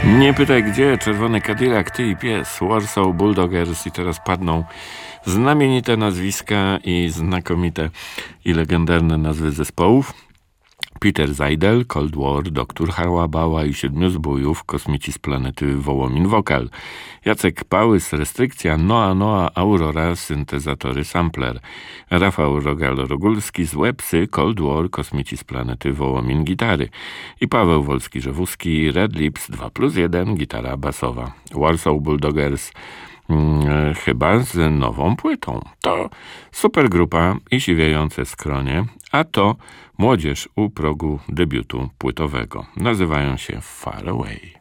Nie pytaj gdzie, Czerwony Cadillac, Ty i pies, Warsaw Bulldoggers i teraz padną znamienite nazwiska i znakomite i legendarne nazwy zespołów. Peter Zajdel, Cold War, Doktor Harłabała i Siedmiu Zbójów, Kosmici z planety Wołomin Wokal. Jacek Pałys, Restrykcja, Noa, Aurora, Syntezatory, Sampler. Rafał Rogal-Rogulski z Łebsy, Cold War, Kosmici z planety Wołomin, Gitary. I Paweł Wolski-Żewuski, Red Lips 2+1, gitara basowa. Warsaw Bulldoggers, chyba z nową płytą. To super grupa i siwiejące skronie, a to młodzież u progu debiutu płytowego. Nazywają się Far Away.